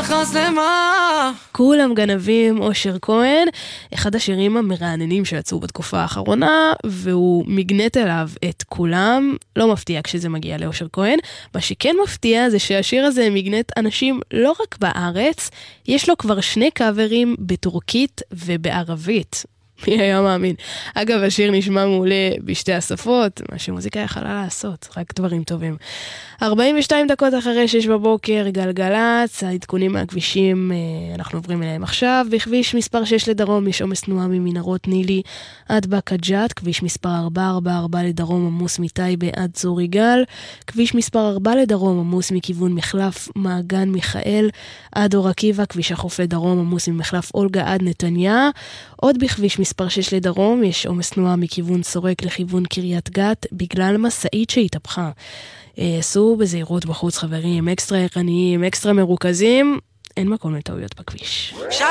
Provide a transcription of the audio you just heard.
יחס למה? כולם גנבים, אושר כהן, אחד השירים המרעננים שיצאו בתקופה האחרונה, והוא מגנט אליו את כולם, לא מפתיע כשזה מגיע לאושר כהן. מה שכן מפתיע זה שהשיר הזה מגנט אנשים לא רק בארץ, יש לו כבר 2 קאברים בטורקית ובערבית. מי היה מאמין? אגב, השיר נשמע מעולה בשתי השפות, מה שמוזיקה יכולה לעשות, רק דברים טובים. 42 דקות אחרי 6 בבוקר, גלגלץ, העדכונים מהכבישים, אנחנו עוברים אליהם עכשיו. בכביש מספר 6 לדרום יש עומס תנועה ממנהרות נילי עד באקה ג'ת, כביש מספר 444 לדרום עמוס מטייבה עד צור יגאל, כביש מספר 4 לדרום עמוס מכיוון מחלף מעגן מיכאל עד אור עקיבא, כביש החוף לדרום עמוס ממחלף אולגה עד נתניה. עוד בכביש מספר 6 לדרום יש עומס תנועה מכיוון סורק לכיוון קריית גת בגלל מסעית שהתהפכה. עשו בזהירות בחוץ חברים, אקסטרה ערניים, אקסטרה מרוכזים, אין מקום לטעויות בכביש.